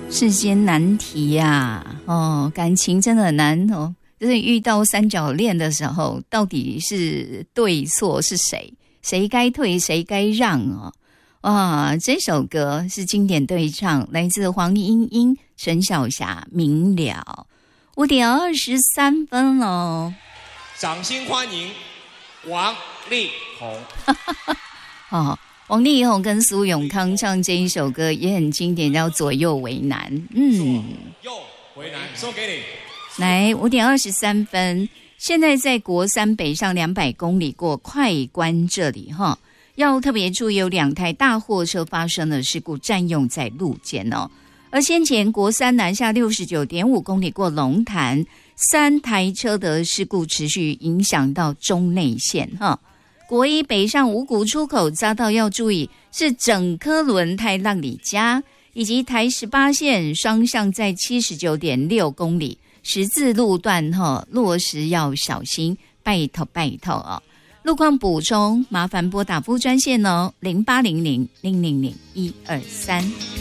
世间难题呀、感情真的很难哦。就是遇到三角恋的时候，到底是对错是谁？谁该退，谁该让哦？哇，这首歌是经典对唱，来自黄莺莺、陈小霞，《明了》。5:23哦， 掌声欢迎王力宏。 哦，王力宏跟苏永康唱这一首歌也很经典，叫《左右为难》。 右为难，送给你。 来，5:23，现在在国三北上200公里过快关这里哈，要特别注意有2台大货车发生了事故，占用在路肩哦。而先前国三南下69.5公里过龙潭，3台车的事故持续影响到中内线哈。国一北上五股出口匝道要注意，是整颗轮胎让你加，以及台18线双向在79.6公里十字路段落实要小心，拜托哦。路况补充麻烦拨打服务专线哦，0800-000-123。